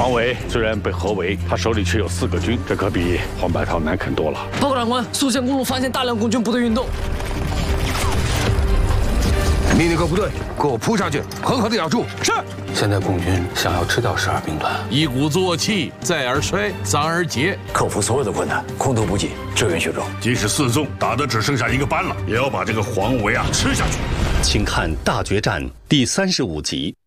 王维虽然被合围，他手里却有4个军，这可比黄白桃难啃多了。 报告长官，宿县公路发现大量共军部队运动。 命令各部队给我扑上去，狠狠地咬住。 是。 现在共军想要吃掉12兵团， 一鼓作气，再而衰，三而竭， 克服所有的困难，空投补给，支援群众。 即使4纵打得只剩下1个班了，也要把这个黄维吃下去。 请看《大决战》第35集。